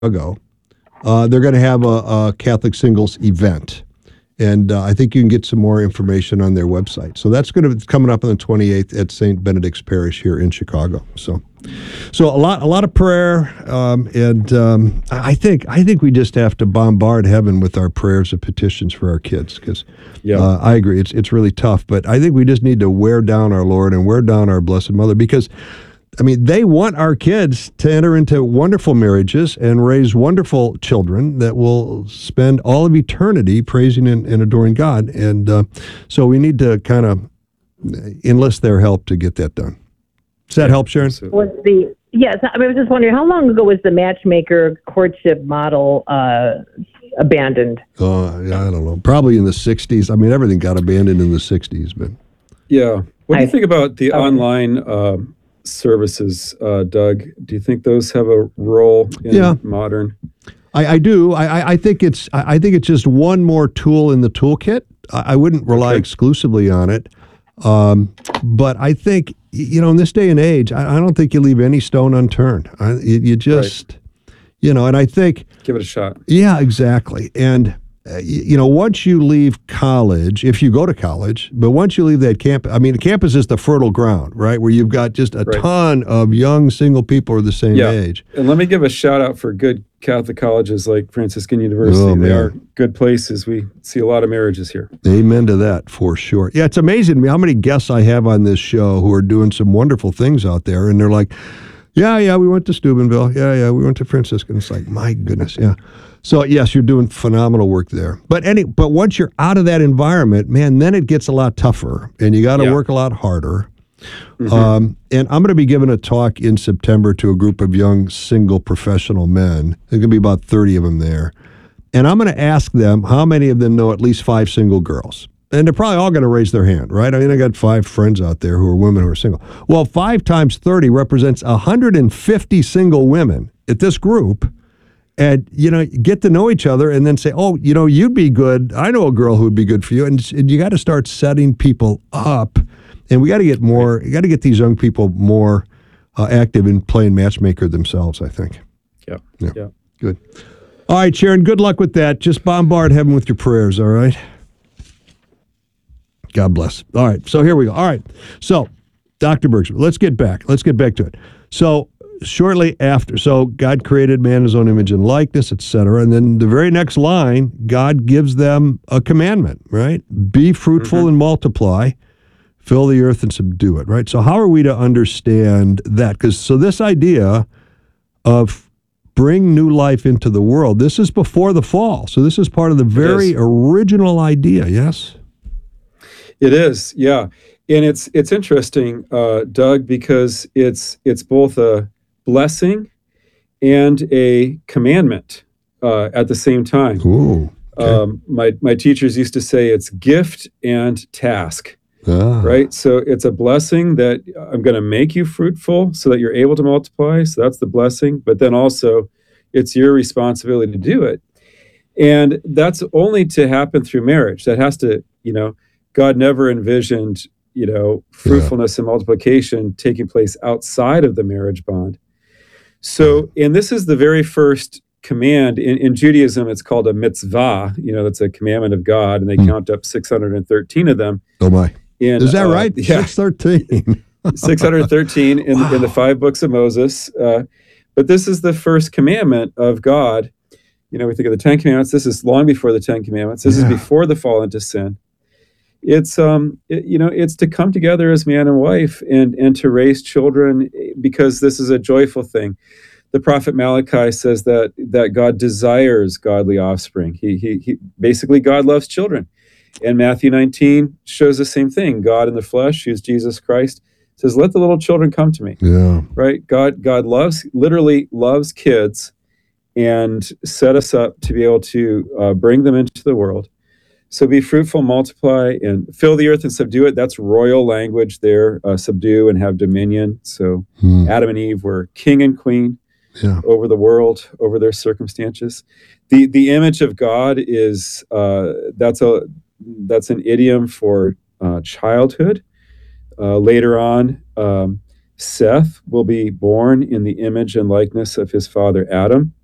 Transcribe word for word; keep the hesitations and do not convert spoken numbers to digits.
ago, uh, they're going to have a, a Catholic singles event. And uh, I think you can get some more information on their website. So that's going to be coming up on the twenty-eighth at Saint Benedict's Parish here in Chicago. So, so a lot, a lot of prayer, um, and um, I think I think we just have to bombard heaven with our prayers and petitions for our kids. Because yeah. uh, I agree, it's it's really tough. But I think we just need to wear down our Lord and wear down our Blessed Mother, because I mean, they want our kids to enter into wonderful marriages and raise wonderful children that will spend all of eternity praising and, and adoring God. And uh, so we need to kind of enlist their help to get that done. Does that help, Sharon? Was the yes? I was just wondering, how long ago was the matchmaker courtship model uh, abandoned? Uh, I don't know. Probably in the sixties. I mean, everything got abandoned in the sixties. But yeah. What do you I, think about the okay. online uh, services, uh, Doug? Do you think those have a role in yeah. modern? I, I do. I, I think it's. I think it's just one more tool in the toolkit. I, I wouldn't rely Okay. exclusively on it, um, but I think you know in this day and age, I, I don't think you leave any stone unturned. I, you, you just, right. you know, and I think give it a shot. Yeah, exactly. And uh, you, you know, once you leave college, if you go to college, but once you leave that campus, I mean, the campus is the fertile ground, right, where you've got just a right. ton of young single people of the same yeah. age. And let me give a shout out for good Catholic colleges like Franciscan University. Oh, they are good places. We see a lot of marriages here. Amen to that, for sure. Yeah, it's amazing to me how many guests I have on this show who are doing some wonderful things out there, and they're like, yeah, yeah, we went to Steubenville. Yeah, yeah, we went to Franciscan. It's like, my goodness, yeah. So, yes, you're doing phenomenal work there. But any, but once you're out of that environment, man, then it gets a lot tougher, and you got to yeah. work a lot harder. Mm-hmm. Um, and I'm going to be giving a talk in September to a group of young single professional men. There's going to be about thirty of them there. And I'm going to ask them how many of them know at least five single girls. And they're probably all going to raise their hand, right? I mean, I got five friends out there who are women who are single. Well, five times thirty represents one hundred fifty single women at this group. And, you know, get to know each other and then say, oh, you know, you'd be good. I know a girl who would be good for you. And, and you got to start setting people up. And we got to get more, you got to get these young people more uh, active in playing matchmaker themselves, I think. Yeah. yeah. Yeah. Good. All right, Sharon, good luck with that. Just bombard heaven with your prayers, all right? God bless. All right, so here we go. All right, so Doctor Bergstrom, let's get back. Let's get back to it. So shortly after, so God created man in his own image and likeness, et cetera. And then the very next line, God gives them a commandment, right? Be fruitful mm-hmm. and multiply, fill the earth and subdue it, right? So how are we to understand that? Because so this idea of bring new life into the world, this is before the fall. So this is part of the very original idea, yes? It is, yeah. And it's it's interesting, uh, Doug, because it's it's both a blessing and a commandment uh, at the same time. Ooh, okay. um, my, my teachers used to say it's gift and task. Ah. Right? So it's a blessing that I'm going to make you fruitful so that you're able to multiply. So that's the blessing. But then also it's your responsibility to do it. And that's only to happen through marriage. That has to, you know, God never envisioned, you know, fruitfulness yeah. and multiplication taking place outside of the marriage bond. So, and this is the very first command. In, in Judaism, it's called a mitzvah. You know, that's a commandment of God, and they mm. count up six hundred thirteen of them. Oh, my. In, is that uh, right? Yeah. six thirteen. six hundred thirteen in, wow. in the five books of Moses. Uh, but this is the first commandment of God. You know, we think of the Ten Commandments. This is long before the Ten Commandments. This yeah. is before the fall into sin. It's, um, it, you know, it's to come together as man and wife and, and to raise children because this is a joyful thing. The prophet Malachi says that that God desires godly offspring. He, he, he basically, God loves children. And Matthew nineteen shows the same thing. God in the flesh, who's Jesus Christ, says, let the little children come to me. Yeah. Right? God, God loves, literally loves kids and set us up to be able to uh, bring them into the world. So be fruitful, multiply, and fill the earth and subdue it. That's royal language there, uh, subdue and have dominion. So hmm. Adam and Eve were king and queen yeah. over the world, over their circumstances. The the image of God is, uh, that's a that's an idiom for uh, childhood. Uh, later on, um, Seth will be born in the image and likeness of his father Adam.